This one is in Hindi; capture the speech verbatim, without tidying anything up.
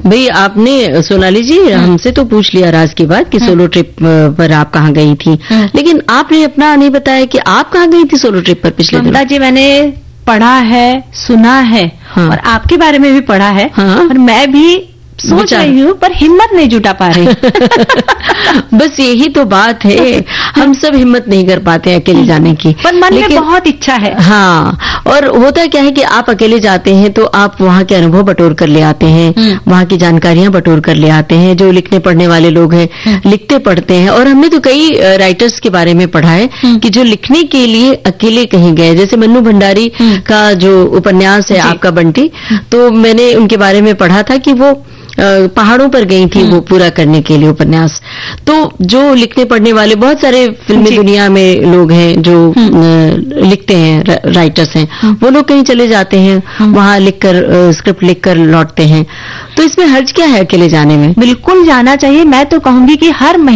भाई आपने सोनाली जी हमसे तो पूछ लिया राज की बात कि सोलो ट्रिप पर आप कहाँ गई थी, लेकिन आपने अपना नहीं बताया कि आप कहाँ गई थी सोलो ट्रिप पर पिछले ममता जी मैंने पढ़ा है, सुना है, हाँ। और आपके बारे में भी पढ़ा है, हाँ। और मैं भी सोच रही हूँ पर हिम्मत नहीं जुटा पा रही। बस यही तो बात है, हम सब हिम्मत नहीं कर पाते अकेले जाने की, पर मन में बहुत इच्छा है। हाँ, और होता क्या है कि आप अकेले जाते हैं तो आप वहाँ के अनुभव बटोर कर ले आते हैं, वहाँ की जानकारियां बटोर कर ले आते हैं। जो लिखने पढ़ने वाले लोग हैं लिखते पढ़ते हैं, और हमने तो कई राइटर्स के बारे में पढ़ा है कि जो लिखने के लिए अकेले कहीं गए, जैसे मन्नू भंडारी का जो उपन्यास है आपका बंटी, तो मैंने उनके बारे में पढ़ा था कि वो पहाड़ों पर गई थी वो पूरा करने के लिए उपन्यास। तो जो लिखने पढ़ने वाले बहुत सारे फिल्मी दुनिया में लोग हैं जो लिखते हैं, राइटर्स हैं, वो लोग कहीं चले जाते हैं, वहां लिखकर स्क्रिप्ट लिखकर लौटते हैं। तो इसमें हर्ज क्या है अकेले जाने में? बिल्कुल जाना चाहिए। मैं तो कहूंगी कि हर